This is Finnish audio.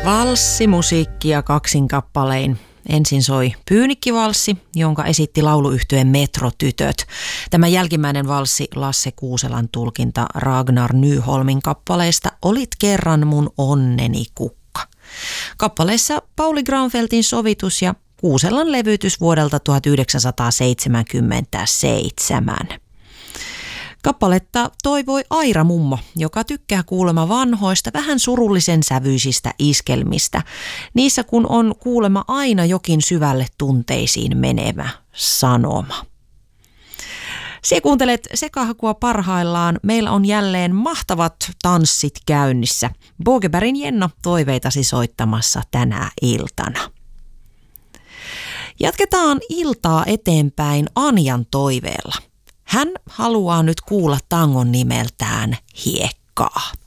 Valssimusiikkia kaksin kappalein. Ensin soi Pyynikkivalssi, jonka esitti lauluyhtyeen Metrotytöt. Tämä jälkimmäinen valssi, Lasse Kuuselan tulkinta Ragnar Nyholmin kappaleesta Olit kerran mun onneni kukka. Kappaleessa Pauli Granfeltin sovitus ja Kuuselan levytys vuodelta 1977. Kappaletta toivoi Aira mummo, joka tykkää kuulemma vanhoista, vähän surullisen sävyisistä iskelmistä. Niissä kun on kuulemma aina jokin syvälle tunteisiin menevä sanoma. Sie kuuntelet Sekahakua parhaillaan. Meillä on jälleen mahtavat tanssit käynnissä. Bogebergin Jenna toiveitasi soittamassa tänä iltana. Jatketaan iltaa eteenpäin Anjan toiveella. Hän haluaa nyt kuulla tangon nimeltään Hiekkaa.